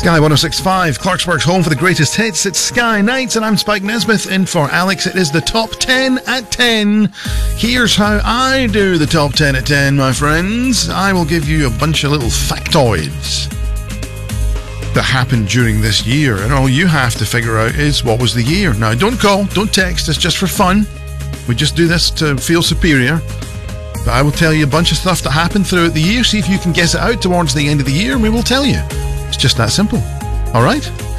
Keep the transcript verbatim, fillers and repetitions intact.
Sky one oh six point five, Clarksburg's home for the greatest hits. It's Sky Nights, and I'm Spike Nesmith in for Alex. It is the top ten at ten. Here's how I do the top ten at ten, my friends. I will give you a bunch of little factoids that happened during this year, and all you have to figure out is what was the year. Now, don't call, don't text, it's just for fun. We just do this to feel superior. But I will tell you a bunch of stuff that happened throughout the year. See if you can guess it out towards the end of the year, and we will tell you. It's just that simple. All right?